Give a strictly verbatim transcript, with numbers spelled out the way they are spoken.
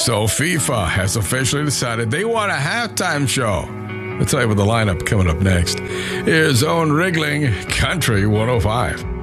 So FIFA has officially decided they want a halftime show. I'll tell you about the lineup coming up next. Here's Owen Rigling, Country one oh five.